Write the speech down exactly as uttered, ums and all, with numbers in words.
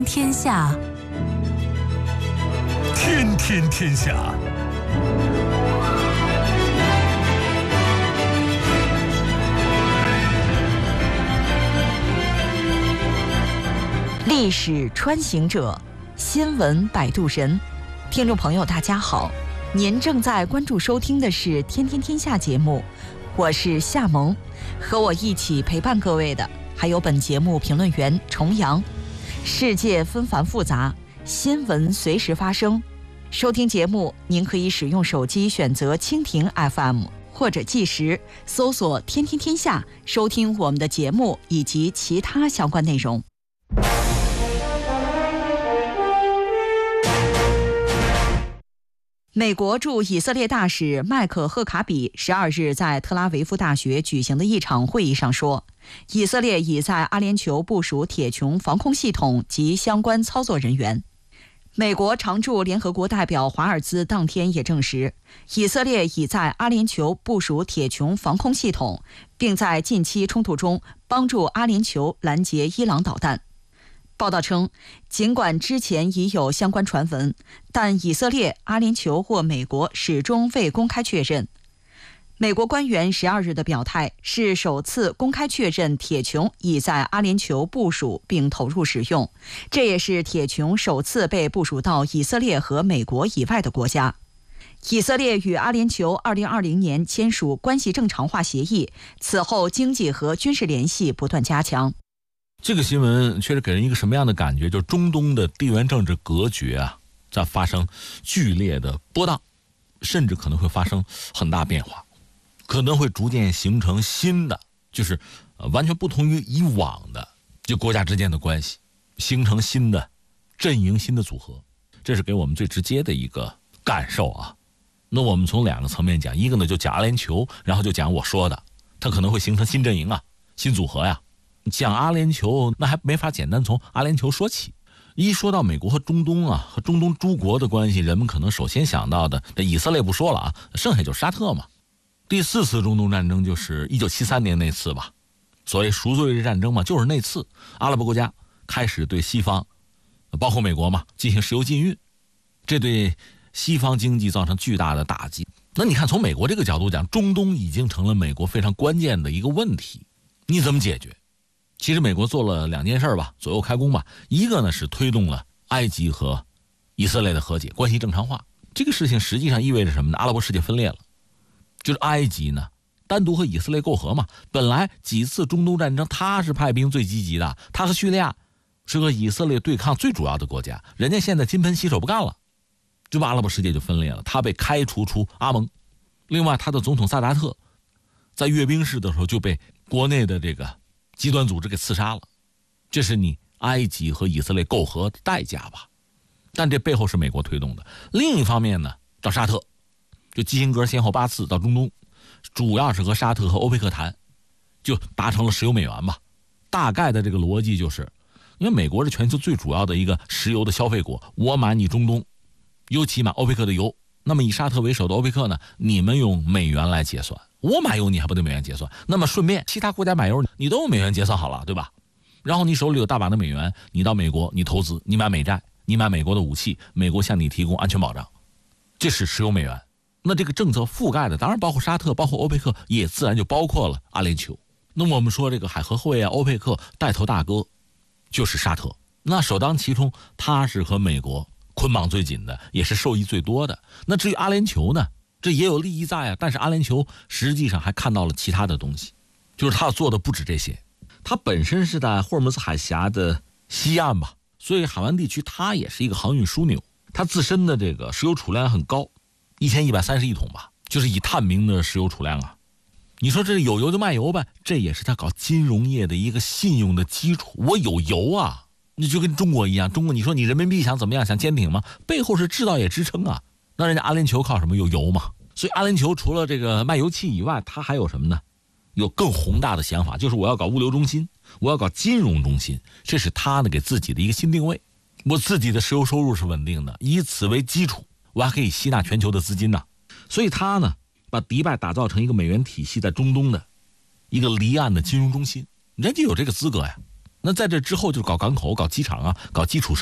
天下， 天天天下。 历史穿行者，新闻摆渡人。听众朋友大家好，您正在关注收听的是天天天下节目，我是夏萌，和我一起陪伴各位的还有本节目评论员重阳。世界纷繁复杂，新闻随时发生。收听节目，您可以使用手机选择蜻蜓 F M 或者计时搜索天天天下，收听我们的节目以及其他相关内容。美国驻以色列大使麦克赫卡比十二日在特拉维夫大学举行的一场会议上说，以色列已在阿联酋部署铁穹防空系统及相关操作人员。美国常驻联合国代表华尔兹当天也证实，以色列已在阿联酋部署铁穹防空系统，并在近期冲突中帮助阿联酋拦截伊朗导弹。报道称，尽管之前已有相关传闻，但以色列、阿联酋或美国始终未公开确认。美国官员十二日的表态是首次公开确认铁穹已在阿联酋部署并投入使用，这也是铁穹首次被部署到以色列和美国以外的国家。以色列与阿联酋二零二零年签署关系正常化协议，此后经济和军事联系不断加强。 这个新闻确实给人一个什么样的感觉？就是中东的地缘政治格局啊，在发生剧烈的波荡，甚至可能会发生很大变化，可能会逐渐形成新的，就是呃完全不同于以往的就国家之间的关系，形成新的阵营、新的组合，这是给我们最直接的一个感受啊。那我们从两个层面讲，一个呢就讲阿联酋，然后就讲我说的，它可能会形成新阵营啊、新组合呀。讲阿联酋那还没法简单从阿联酋说起，一说到美国和中东啊，和中东诸国的关系，人们可能首先想到的，这以色列不说了啊，剩下就是沙特嘛。第四次中东战争就是一九七三年那次吧，所谓赎罪日战争嘛，就是那次阿拉伯国家开始对西方，包括美国嘛，进行石油禁运，这对西方经济造成巨大的打击。那你看，从美国这个角度讲，中东已经成了美国非常关键的一个问题，你怎么解决？其实美国做了两件事吧，左右开弓吧。一个呢是推动了埃及和以色列的和解，关系正常化。这个事情实际上意味着什么呢？阿拉伯世界分裂了，就是埃及呢单独和以色列媾和嘛。本来几次中东战争他是派兵最积极的，他和叙利亚是和以色列对抗最主要的国家，人家现在金盆洗手不干了，就把阿拉伯世界就分裂了，他被开除出阿盟。另外他的总统萨达特在阅兵式的时候就被国内的这个极端组织给刺杀了，这是你埃及和以色列媾和的代价吧？但这背后是美国推动的。另一方面呢，找沙特，就基辛格先后八次到中东，主要是和沙特和欧佩克谈，就达成了石油美元吧。大概的这个逻辑就是，因为美国是全球最主要的一个石油的消费国，我买你中东，尤其买欧佩克的油，那么以沙特为首的欧佩克呢，你们用美元来结算。我买油你还不得美元结算，那么顺便其他国家买油你都用美元结算好了，对吧？然后你手里有大把的美元，你到美国你投资，你买美债，你买美国的武器，美国向你提供安全保障，这是石油美元。那这个政策覆盖的当然包括沙特，包括欧佩克，也自然就包括了阿联酋。那么我们说这个海合会啊，欧佩克带头大哥就是沙特，那首当其冲，他是和美国捆绑最紧的，也是受益最多的。那至于阿联酋呢，这也有利益在啊，但是阿联酋实际上还看到了其他的东西，就是他做的不止这些。他本身是在霍尔木兹海峡的西岸吧，所以海湾地区它也是一个航运枢纽，它自身的这个石油储量很高，一千一百三十亿桶吧，就是以探明的石油储量啊。你说这有油就卖油呗，这也是他搞金融业的一个信用的基础。我有油啊，你就跟中国一样，中国你说你人民币想怎么样，想坚挺吗？背后是制造业支撑啊。那人家阿联酋靠什么？有油嘛。所以阿联酋除了这个卖油气以外，它还有什么呢？有更宏大的想法，就是我要搞物流中心，我要搞金融中心，这是他呢给自己的一个新定位。我自己的石油收入是稳定的，以此为基础，我还可以吸纳全球的资金呢。所以他呢把迪拜打造成一个美元体系在中东的一个离岸的金融中心，人家有这个资格呀。 那在这之后就搞港口、搞机场啊、搞基础